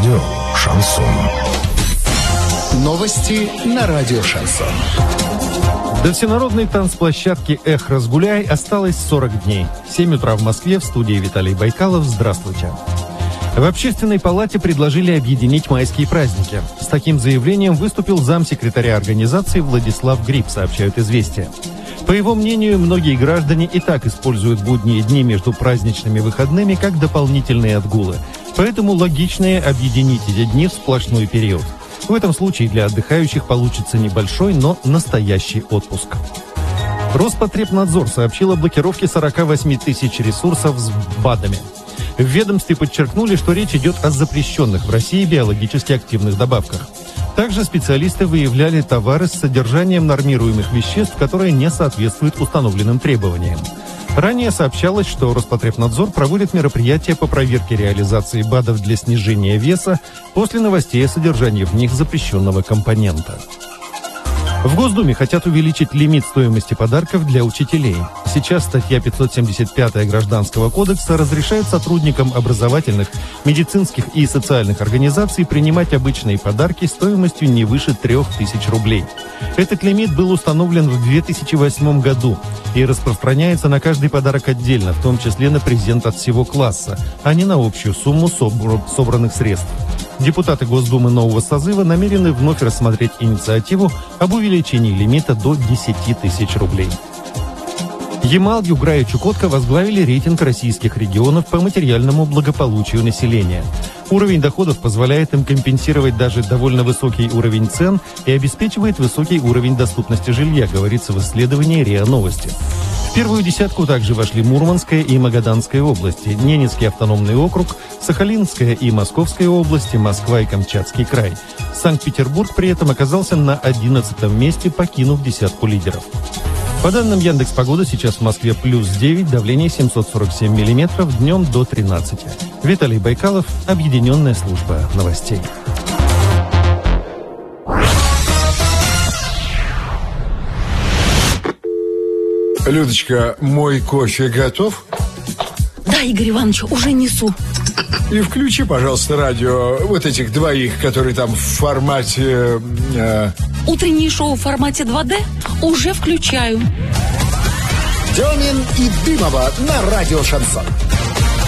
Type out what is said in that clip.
Радио «Шансон». Новости на радио «Шансон». До всенародной танцплощадки «Эх, разгуляй» осталось 40 дней. 7 утра в Москве, в студии Виталий Байкалов. Здравствуйте. В Общественной палате предложили объединить майские праздники. С таким заявлением выступил замсекретаря организации Владислав Гриб, сообщают «Известия». По его мнению, многие граждане и так используют будние дни между праздничными выходными как дополнительные отгулы. Поэтому логичнее объединить эти дни в сплошной период. В этом случае для отдыхающих получится небольшой, но настоящий отпуск. Роспотребнадзор сообщил о блокировке 48 тысяч ресурсов с БАДами. В ведомстве подчеркнули, что речь идет о запрещенных в России биологически активных добавках. Также специалисты выявляли товары с содержанием нормируемых веществ, которые не соответствуют установленным требованиям. Ранее сообщалось, что Роспотребнадзор проводит мероприятия по проверке реализации БАДов для снижения веса после новостей о содержании в них запрещенного компонента. В Госдуме хотят увеличить лимит стоимости подарков для учителей. Сейчас статья 575 Гражданского кодекса разрешает сотрудникам образовательных, медицинских и социальных организаций принимать обычные подарки стоимостью не выше 3000 рублей. Этот лимит был установлен в 2008 году и распространяется на каждый подарок отдельно, в том числе на презент от всего класса, а не на общую сумму собранных средств. Депутаты Госдумы нового созыва намерены вновь рассмотреть инициативу об увеличении лимита до 10 тысяч рублей. Ямал, Югра и Чукотка возглавили рейтинг российских регионов по материальному благополучию населения. Уровень доходов позволяет им компенсировать даже довольно высокий уровень цен и обеспечивает высокий уровень доступности жилья, говорится в исследовании РИА Новости. В первую десятку также вошли Мурманская и Магаданская области, Ненецкий автономный округ, Сахалинская и Московская области, Москва и Камчатский край. Санкт-Петербург при этом оказался на 11-м месте, покинув десятку лидеров. По данным Яндекс.Погоды, сейчас в Москве плюс 9, давление 747 миллиметров, днем до 13. Виталий Байкалов, Объединенная служба новостей. Людочка, мой кофе готов? Да, Игорь Иванович, уже несу. И включи, пожалуйста, радио вот этих двоих, которые там в формате... Утреннее шоу в формате 2D уже включаю. Демин и Дымова на радио «Шансон».